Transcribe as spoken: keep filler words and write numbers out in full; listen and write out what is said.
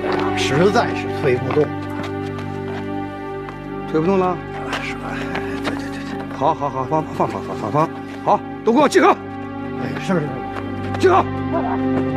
实在是推不动， 推不动了。 是吧？对对对对， 好，好，好，放放放放放放，好，都给我集合， 哎，是是是， 集合。